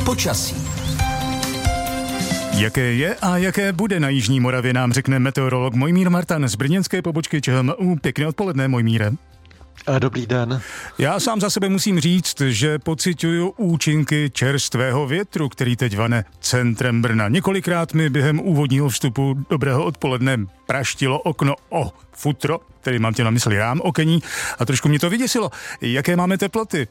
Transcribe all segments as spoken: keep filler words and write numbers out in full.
Počasí. Jaké je a jaké bude na jižní Moravě, nám řekne meteorolog Mojmír Martan z brněnské pobočky ČHMÚ. Pěkné odpoledne, Mojmíre. Dobrý den. Já sám za sebe musím říct, že pociťuju účinky čerstvého větru, který teď vane centrem Brna. Několikrát mi během úvodního vstupu dobrého odpoledne praštilo okno o futro, tedy mám tě na mysli rám okení, a trošku mě to vyděsilo. Jaké máme teploty?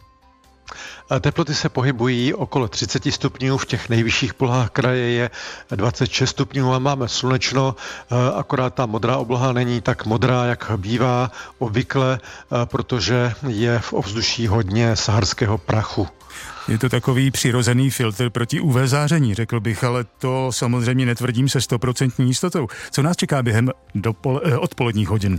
Teploty se pohybují okolo třicet stupňů, v těch nejvyšších polohách kraje je dvacet šest stupňů a máme slunečno, akorát ta modrá obloha není tak modrá, jak bývá obvykle, protože je v ovzduší hodně saharského prachu. Je to takový přirozený filtr proti U V záření, řekl bych, ale to samozřejmě netvrdím se stoprocentní jistotou. Co nás čeká během dopole- odpoledních hodin?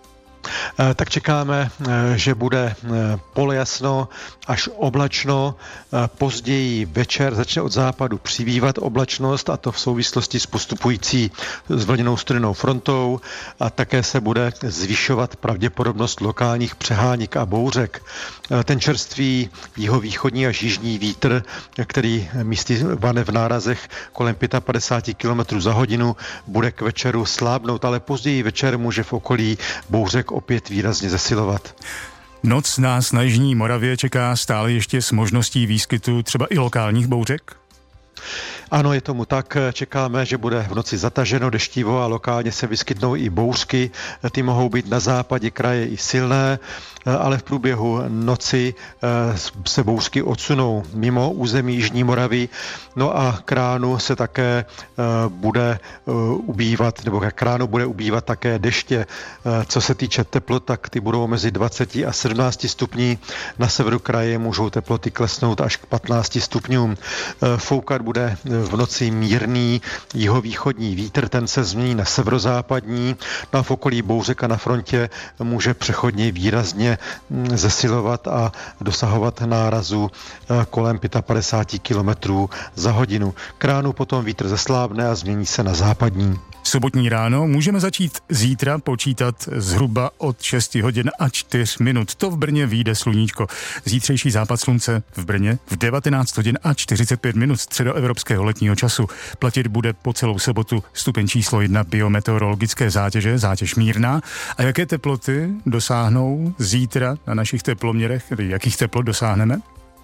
Tak čekáme, že bude polojasno až oblačno, později večer začne od západu přibývat oblačnost, a to v souvislosti s postupující zvlněnou studenou frontou, a také se bude zvyšovat pravděpodobnost lokálních přeháněk a bouřek. Ten čerstvý jihovýchodní až jižní vítr, který místy vane v nárazech kolem padesát pět kilometrů za hodinu, bude k večeru slábnout, ale později večer může v okolí bouřek opět výrazně zesilovat. Noc nás na jižní Moravě čeká stále ještě s možností výskytu třeba i lokálních bouřek? Ano, je tomu tak. Čekáme, že bude v noci zataženo, deštivo a lokálně se vyskytnou i bouřky. Ty mohou být na západě kraje i silné, ale v průběhu noci se bouřky odsunou mimo území jižní Moravy. No a k ránu se také bude ubývat, nebo k ránu bude ubývat také deště. Co se týče teplot, tak ty budou mezi dvacet a sedmnáct stupní. Na severu kraje můžou teploty klesnout až k patnáct stupňům. Foukat bude v noci mírný jihovýchodní vítr, ten se změní na severozápadní, no a v okolí bouřek a na frontě může přechodně výrazně zesilovat a dosahovat nárazu kolem padesát pět kilometrů za hodinu. K ránu potom vítr zeslábne a změní se na západní. Sobotní ráno můžeme začít zítra počítat zhruba od šesti hodin a čtyř minut. To v Brně vyjde sluníčko. Zítřejší západ slunce v Brně v devatenáct hodin a čtyřicet pět minut středoevropského letního času. Platit bude po celou sobotu stupeň číslo jedna biometeorologické zátěže, zátěž mírná. A jaké teploty dosáhnou zítra na našich teploměrech? Jakých teplot dosáhneme?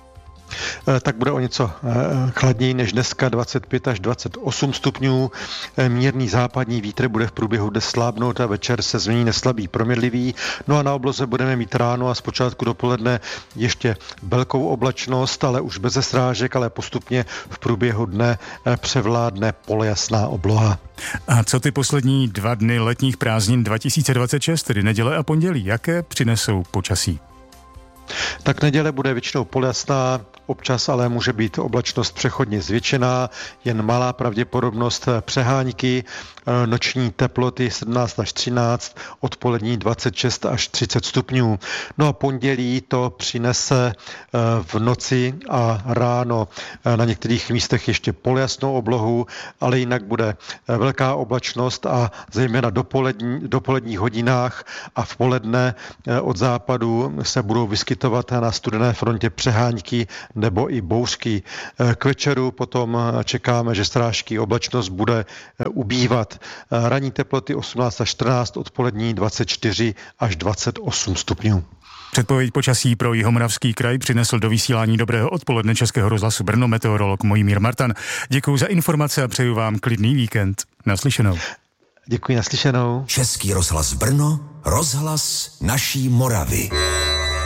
Tak bude o něco chladněji než dneska, dvacet pět až dvacet osm stupňů. Mírný západní vítr bude v průběhu dne slábnout a večer se změní na slabý proměnlivý. No a na obloze budeme mít ráno a zpočátku dopoledne ještě velkou oblačnost, ale už bez srážek, ale postupně v průběhu dne převládne polojasná obloha. A co ty poslední dva dny letních prázdnin dva tisíce dvacet šest, tedy neděle a pondělí, jaké přinesou počasí? Tak neděle bude většinou polojasná, občas ale může být oblačnost přechodně zvětšená, jen malá pravděpodobnost přehánky, noční teploty sedmnáct až třináct, odpolední dvacet šest až třicet stupňů. No a pondělí to přinese v noci a ráno na některých místech ještě polojasnou oblohu, ale jinak bude velká oblačnost a zejména dopolední, dopoledních hodinách a v poledne od západu se budou vyskytovat na studené frontě přehánky nebo i bouřky. K večeru potom čekáme, že srážky oblačnost bude ubývat. Ranní teploty osmnáct až čtrnáct, odpolední dvacet čtyři až dvacet osm stupňů. Předpověď počasí pro Jihomoravský kraj přinesl do vysílání dobrého odpoledne Českého rozhlasu Brno meteorolog Mojmír Martan. Děkuji za informace a přeju vám klidný víkend. Naslyšenou. Děkuji, naslyšenou. Český rozhlas Brno, rozhlas naší Moravy.